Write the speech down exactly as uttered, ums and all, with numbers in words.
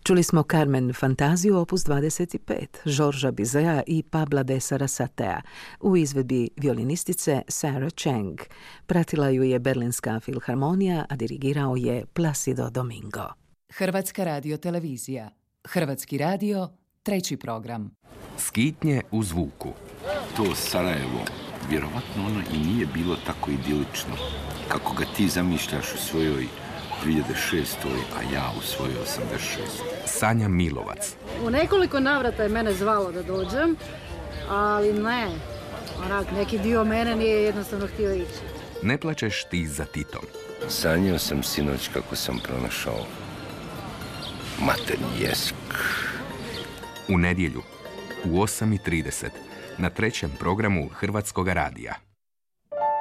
Čuli smo Carmen Fantaziju opus dvadeset pet, Žorža Bizea i Pabla de Sarasatea u izvedbi violinistice Sarah Chang. Pratila ju je Berlinska filharmonija, a dirigirao je Placido Domingo. Hrvatska radiotelevizija. Hrvatski radio, treći program. Skitnje u zvuku. To Sarajevo, vjerovatno ono i nije bilo tako idilično kako ga ti zamišljaš u svojoj dvije hiljade šestoj, a ja u svojoj osamdeset šestoj. Sanja Milovac. U nekoliko navrata je mene zvalo da dođem, ali ne. Onak, neki dio mene nije jednostavno htio ići. Ne plačeš ti za Titom. Sanjao sam sinoć kako sam pronašao materni jezik. U nedjelju, u osam i trideset, na trećem programu Hrvatskoga radija.